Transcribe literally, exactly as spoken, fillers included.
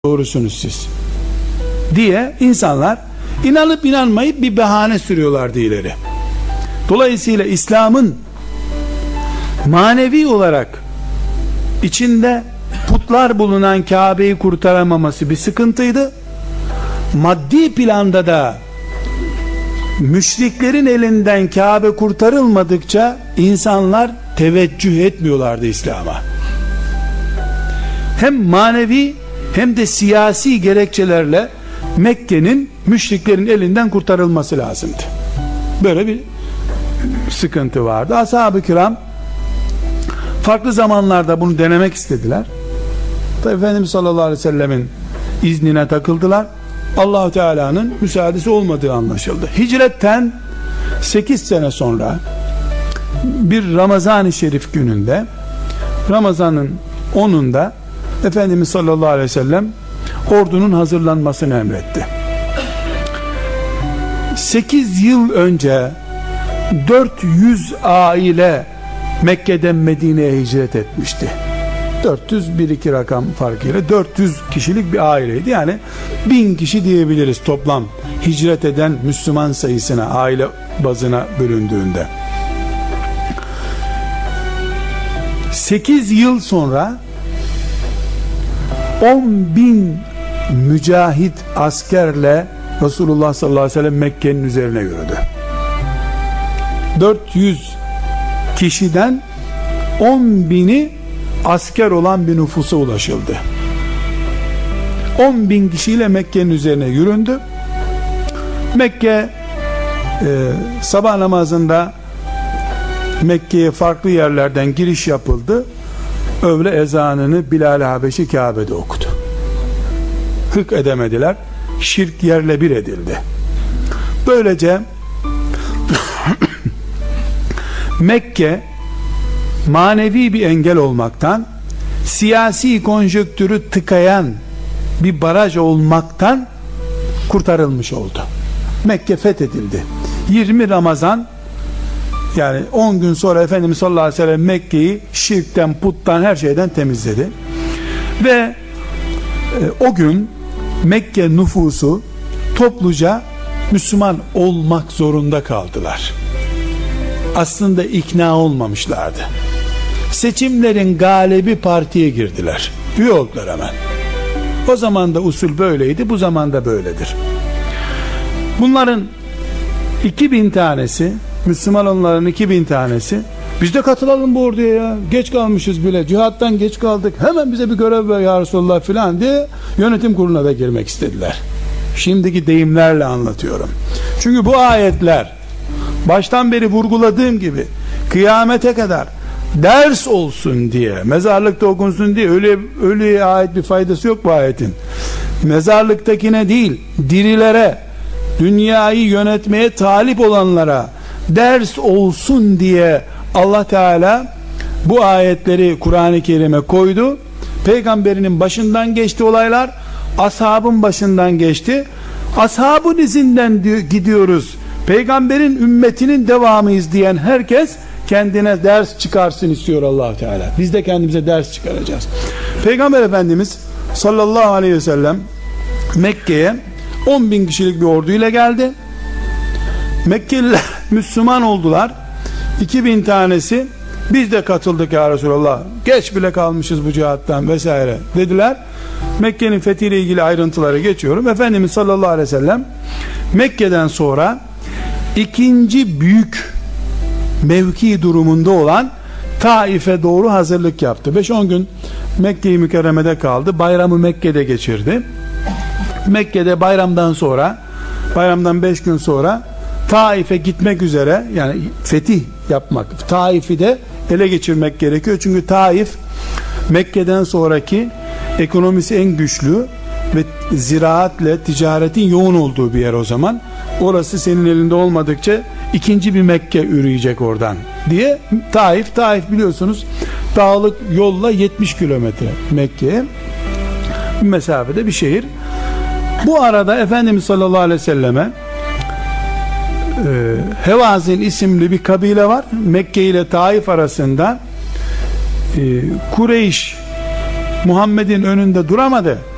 doğrusunuz siz diye insanlar inanıp inanmayıp bir bahane sürüyorlardı ileri. Dolayısıyla İslam'ın manevi olarak içinde putlar bulunan Kabe'yi kurtaramaması bir sıkıntıydı. Maddi planda da müşriklerin elinden Kabe kurtarılmadıkça insanlar teveccüh etmiyorlardı İslam'a. Hem manevi hem de siyasi gerekçelerle Mekke'nin müşriklerin elinden kurtarılması lazımdı. Böyle bir sıkıntı vardı. Ashab-ı kiram farklı zamanlarda bunu denemek istediler. Tabi Efendimiz sallallahu aleyhi ve sellemin iznine takıldılar. Allah-u Teala'nın müsaadesi olmadığı anlaşıldı. Hicretten sekiz sene sonra bir Ramazan-ı Şerif gününde, Ramazan'ın onunda Efendimiz sallallahu aleyhi ve sellem ordunun hazırlanmasını emretti. sekiz yıl önce dört yüz aile Mekke'den Medine'ye hicret etmişti. dört yüz bir iki rakam farkıyla dört yüz kişilik bir aileydi. Yani bin kişi diyebiliriz toplam hicret eden Müslüman sayısına, aile bazına bölündüğünde. sekiz yıl sonra on bin mücahit askerle Resulullah sallallahu aleyhi ve sellem Mekke'nin üzerine yürüdü. dört yüz kişiden on bini asker olan bir nüfusa ulaşıldı. on bin kişiyle Mekke'nin üzerine yüründü. Mekke e, sabah namazında Mekke'ye farklı yerlerden giriş yapıldı. Öğle ezanını Bilal-i Habeşi Kabe'de okudu. Hık edemediler. Şirk yerle bir edildi. Böylece Mekke manevi bir engel olmaktan, siyasi konjonktürü tıkayan bir baraj olmaktan kurtarılmış oldu. Mekke fethedildi. yirmi Ramazan, yani on gün sonra Efendimiz sallallahu aleyhi ve sellem Mekke'yi şirkten, puttan, her şeyden temizledi. Ve e, o gün Mekke nüfusu topluca Müslüman olmak zorunda kaldılar. Aslında ikna olmamışlardı. Seçimlerin galibi partiye girdiler. Üye oldular hemen. O zaman da usul böyleydi, bu zaman da böyledir. Bunların iki bin tanesi, Müslüman onların iki bin tanesi, biz de katılalım bu orduya ya, geç kalmışız bile, cihattan geç kaldık, hemen bize bir görev ver ya Resulullah filan diye yönetim kuruluna da girmek istediler. Şimdiki deyimlerle anlatıyorum. Çünkü bu ayetler baştan beri vurguladığım gibi kıyamete kadar ders olsun diye, mezarlıkta okunsun diye, öyle ölüye ait bir faydası yok bu ayetin. Mezarlıktakine değil, dirilere, dünyayı yönetmeye talip olanlara ders olsun diye Allah Teala bu ayetleri Kur'an-ı Kerim'e koydu. Peygamberinin başından geçti olaylar, ashabın başından geçti. Ashabın izinden gidiyoruz, peygamberin ümmetinin devamıyız diyen herkes kendine ders çıkarsın istiyor Allah Teala. Biz de kendimize ders çıkaracağız. Peygamber Efendimiz sallallahu aleyhi ve sellem Mekke'ye on bin kişilik bir orduyla geldi. Mekkeliler Müslüman oldular. iki bin tanesi biz de katıldık ya Resulallah, geç bile kalmışız bu cihattan vesaire dediler. Mekke'nin fethiyle ilgili ayrıntıları geçiyorum. Efendimiz sallallahu aleyhi ve sellem Mekke'den sonra ikinci büyük mevki durumunda olan Taif'e doğru hazırlık yaptı. beş on gün Mekke-i Mükerreme'de kaldı. Bayramı Mekke'de geçirdi. Mekke'de bayramdan sonra, bayramdan beş gün sonra Taif'e gitmek üzere, yani fetih yapmak, Taif'i de ele geçirmek gerekiyor. Çünkü Taif Mekke'den sonraki ekonomisi en güçlü ve ziraatle ticaretin yoğun olduğu bir yer o zaman. Orası senin elinde olmadıkça ikinci bir Mekke üreyecek oradan diye Taif, Taif biliyorsunuz dağlık yolla yetmiş kilometre Mekke'ye bir mesafede bir şehir. Bu arada Efendimiz sallallahu aleyhi ve selleme e, Hevazin isimli bir kabile var. Mekke ile Taif arasında e, Kureyş Muhammed'in önünde duramadı.